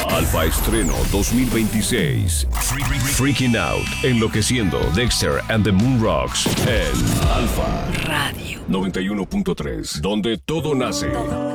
Alfa Estreno 2026. Freaking Out, Enloqueciendo, Dexter and the Moon Rocks en Alfa Radio 91.3, donde todo nace.